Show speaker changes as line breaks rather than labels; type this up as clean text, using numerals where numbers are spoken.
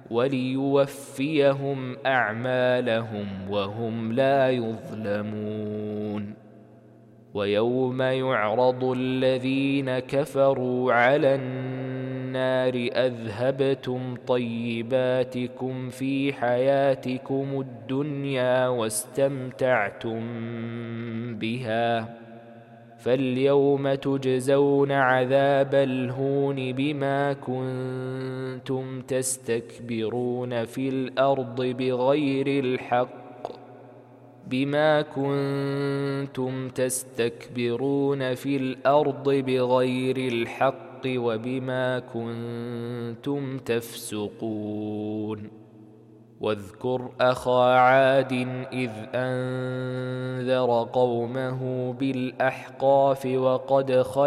وليوفيهم أعمالهم وهم لا يظلمون. ويوم يعرض الذين كفروا على النار أذهبتم طيباتكم في حياتكم الدنيا واستمتعتم بها، فاليوم تجزون عذاب الهون بما كنتم تستكبرون في الأرض بغير الحق وبما كنتم تفسقون. واذكر أخا عاد إذ أنذر قومه بالأحقاف وقد خلت